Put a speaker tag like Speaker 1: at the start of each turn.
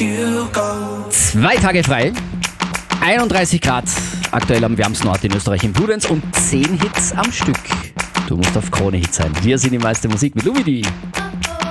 Speaker 1: 2 Tage frei, 31 Grad, aktuell am wärmsten Ort in Österreich in Bludenz und 10 Hits am Stück. Du musst auf Krone Hit sein. Wir sind die meiste Musik mit Lumidi.